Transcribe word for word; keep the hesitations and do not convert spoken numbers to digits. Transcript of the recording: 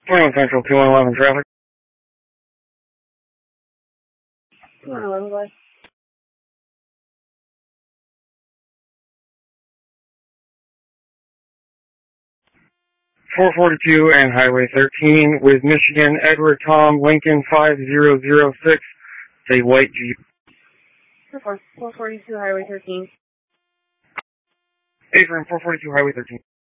twenty-one Central, two one one traffic. two one one, go ahead. four forty-two and Highway thirteen with Michigan, Edward Tom Lincoln five zero zero six. It's a white Jeep. four forty-two, Highway thirteen. Adrian, four forty-two, Highway thirteen.